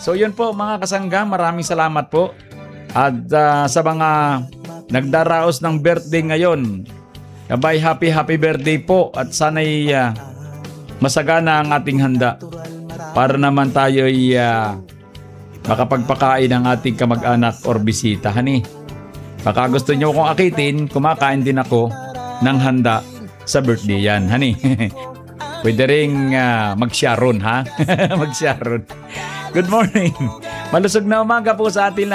So yun po mga kasangga, maraming salamat po. At sa mga nagdaraos ng birthday ngayon, abay happy birthday po at sana'y masagana ang ating handa para naman tayo'y makapagpakain ng ating kamag-anak or bisita. Hani, baka gusto nyo kong akitin, kumakain din ako ng handa sa birthday yan. Hani, pwede rin mag-sharon ha? Mag-sharon. Good morning. Malusog na umaga po sa atin